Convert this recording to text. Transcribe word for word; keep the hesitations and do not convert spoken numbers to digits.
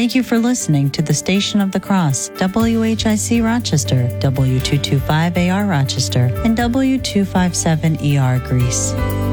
Thank you for listening to the Station of the Cross, W H I C Rochester, W two twenty-five A R Rochester, and W two fifty-seven E R Greece.